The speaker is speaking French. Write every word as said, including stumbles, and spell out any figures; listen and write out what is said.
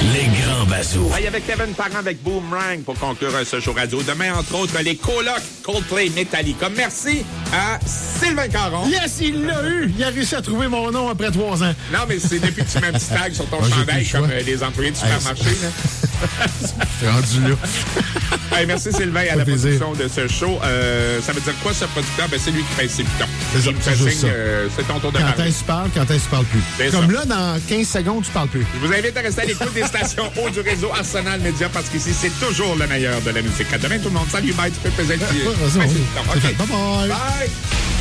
Les grands bazous. Il y avait Kevin Parent avec Boomerang pour conclure ce show radio. Demain, entre autres, les colocs Coldplay Metallica. Merci à Sylvain Caron. Yes, il l'a eu. Il a réussi à trouver mon nom après trois ans. Non, mais c'est depuis que tu mets un petit tag sur ton Ah, chandail comme euh, les employés du supermarché. T'es rendu là. Hey, merci Sylvain à la plaisir. production de ce show. Euh, ça veut dire quoi, ce producteur? Ben, c'est lui qui fait ses pitons. C'est ça, Il me c'est fait juste signe, ça. euh, c'est ton tour de Quand parler. est-ce que tu parles, quand est-ce que tu parles plus. C'est Comme ça. là, dans quinze secondes, tu parles plus. Je vous invite à rester à l'écoute des stations haut du réseau Arsenal Média parce qu'ici, c'est toujours le meilleur de la musique. À demain, tout le monde. Salut, bye. Tu peux peser le pied. Vas-y, Ouais, on- c'est- non, c'est OK. fait. Bye-bye. Bye.